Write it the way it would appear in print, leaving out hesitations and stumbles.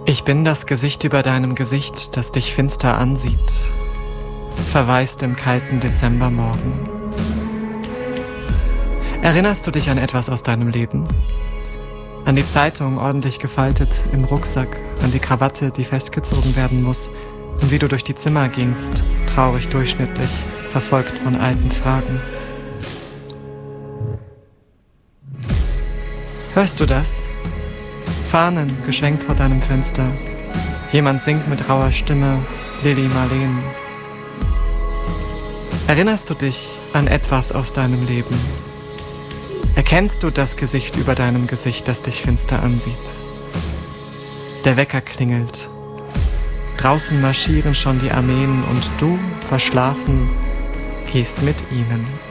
Ich bin das Gesicht über deinem Gesicht, das dich finster ansieht, verwaist im kalten Dezembermorgen. Erinnerst du dich an etwas aus deinem Leben? An die Zeitung, ordentlich gefaltet im Rucksack, an die Krawatte, die festgezogen werden muss, und wie du durch die Zimmer gingst, traurig durchschnittlich, verfolgt von alten Fragen. Hörst du das? Fahnen geschwenkt vor deinem Fenster. Jemand singt mit rauer Stimme Lili Marleen. Erinnerst du dich an etwas aus deinem Leben? Erkennst du das Gesicht über deinem Gesicht, das dich finster ansieht? Der Wecker klingelt. Draußen marschieren schon die Armeen und du, verschlafen, gehst mit ihnen.